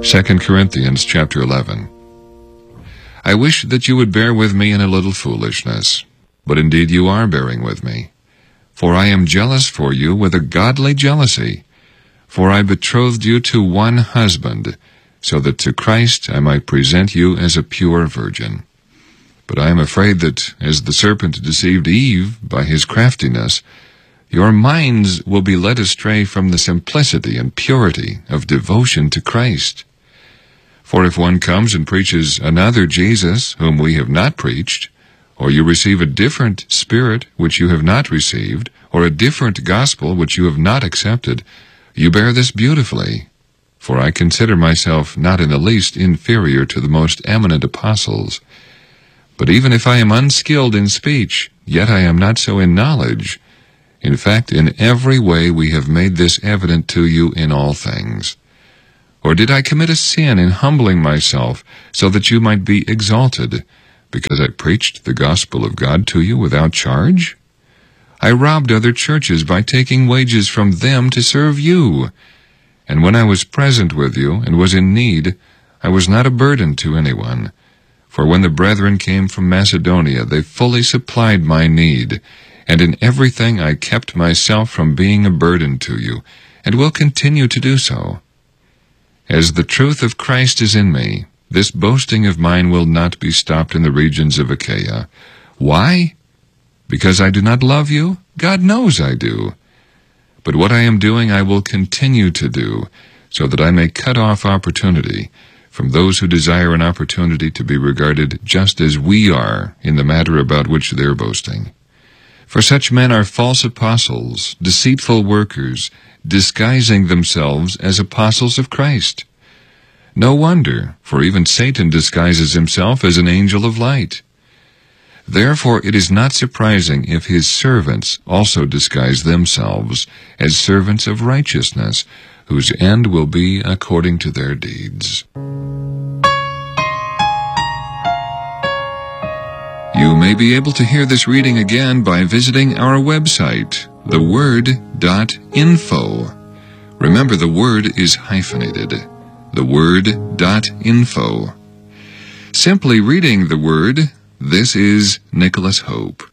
2 Corinthians chapter 11. I wish that you would bear with me in a little foolishness, but indeed you are bearing with me. For I am jealous for you with a godly jealousy. For I betrothed you to one husband, so that to Christ I might present you as a pure virgin. But I am afraid that, as the serpent deceived Eve by his craftiness, your minds will be led astray from the simplicity and purity of devotion to Christ. For if one comes and preaches another Jesus whom we have not preached, or you receive a different spirit which you have not received, or a different gospel which you have not accepted, you bear this beautifully. For I consider myself not in the least inferior to the most eminent apostles. But even if I am unskilled in speech, yet I am not so in knowledge. In fact, in every way we have made this evident to you in all things. Or did I commit a sin in humbling myself, so that you might be exalted, because I preached the gospel of God to you without charge? I robbed other churches by taking wages from them to serve you. And when I was present with you and was in need, I was not a burden to anyone. For when the brethren came from Macedonia, they fully supplied my need, and in everything I kept myself from being a burden to you, and will continue to do so. As the truth of Christ is in me, this boasting of mine will not be stopped in the regions of Achaia. Why? Because I do not love you? God knows I do. But what I am doing I will continue to do, so that I may cut off opportunity from those who desire an opportunity to be regarded just as we are in the matter about which they are boasting. For such men are false apostles, deceitful workers, disguising themselves as apostles of Christ. No wonder, for even Satan disguises himself as an angel of light. Therefore it is not surprising if his servants also disguise themselves as servants of righteousness, whose end will be according to their deeds. You may be able to hear this reading again by visiting our website, theword.info. Remember, the word is hyphenated. Theword.info. Simply reading the word, this is Nicholas Hope.